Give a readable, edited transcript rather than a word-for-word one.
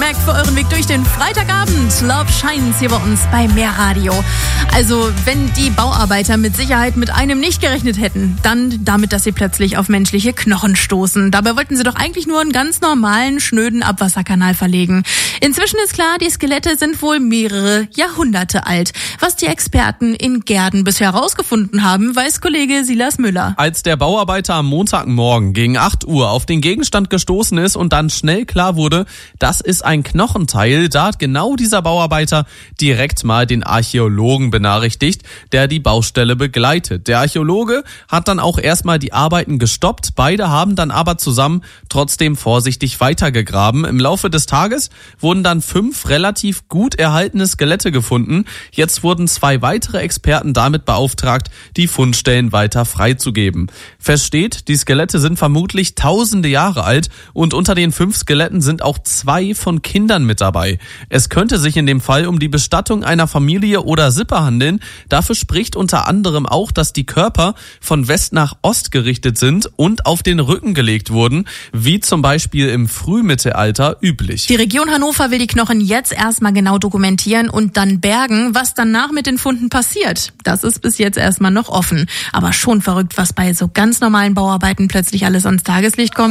Mac für euren Weg durch den Freitagabend. Love Shines hier bei uns bei Mehrradio. Also, wenn die Bauarbeiter mit Sicherheit mit einem nicht gerechnet hätten, dann damit, dass sie plötzlich auf menschliche Knochen stoßen. Dabei wollten sie doch eigentlich nur einen ganz normalen, schnöden Abwasserkanal verlegen. Inzwischen ist klar, die Skelette sind wohl mehrere Jahrhunderte alt. Was die Experten in Gehrden bisher herausgefunden haben, weiß Kollege Silas Müller. Als der Bauarbeiter am Montagmorgen gegen 8 Uhr auf den Gegenstand gestoßen ist und dann schnell klar wurde, das ist ein Knochenteil, da hat genau dieser Bauarbeiter direkt mal den Archäologen benachrichtigt, der die Baustelle begleitet. Der Archäologe hat dann auch erstmal die Arbeiten gestoppt, beide haben dann aber zusammen trotzdem vorsichtig weitergegraben. Im Laufe des Tages wurden dann 5 relativ gut erhaltene Skelette gefunden. Jetzt wurden 2 weitere Experten damit beauftragt, die Fundstellen weiter freizugeben. Fest steht, die Skelette sind vermutlich tausende Jahre alt und unter den 5 Skeletten sind auch 2 von Kindern mit dabei. Es könnte sich in dem Fall um die Bestattung einer Familie oder Sippe handeln. Dafür spricht unter anderem auch, dass die Körper von West nach Ost gerichtet sind und auf den Rücken gelegt wurden, wie zum Beispiel im Frühmittelalter üblich. Die Region Hannover will die Knochen jetzt erstmal genau dokumentieren und dann bergen. Was danach mit den Funden passiert, das ist bis jetzt erstmal noch offen. Aber schon verrückt, was bei so ganz normalen Bauarbeiten plötzlich alles ans Tageslicht kommt.